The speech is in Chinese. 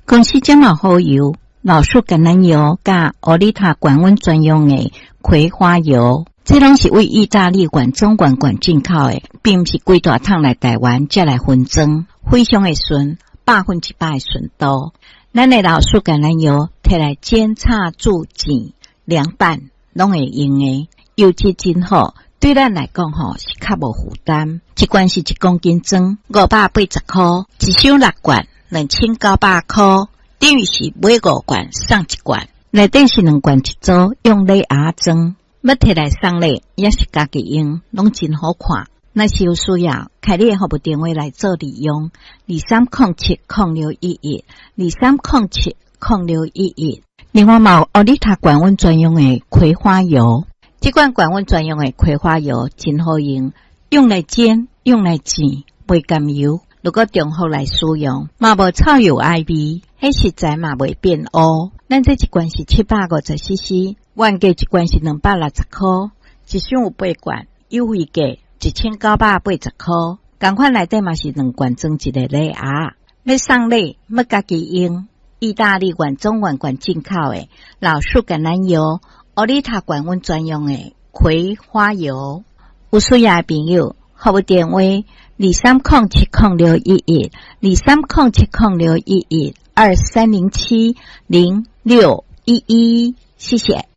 公司奖冒好油、老树橄榄油甲欧丽塔管温专用的葵花油，这拢是为意大利管中管进口的，并不是规大桶来台湾才来分装，非常的顺，100%的顺度。咱的老树橄榄油摕来煎、炒、煮、煎、凉拌，拢会用的，油质真好。对咱来讲是较无负担，一罐是1公斤装580块，一箱6罐2900块，等于是买5罐送1罐，内底是2罐一组，用礼盒装，要摕来送礼也是家己用，拢真好看。若是有需要，开你的服务电话来做利用，23070611 23070611。另外嘛有欧丽塔管温专用的葵花油。这款管温专用的葵花油真好用，用来煎、用来煎，袂甘油。如果中好来使用，嘛无臭油爱味，迄实在嘛袂变乌。咱这一罐是750cc， 原价一罐是260块，一箱有8罐，优惠价1980块。同款内底嘛是2罐装一个礼盒，要送礼要家己用。意大利原装进口的老树橄榄油。欧丽塔管温专用的葵花油，有需要的朋友，服务电话23070611 23070611 23070611，谢谢。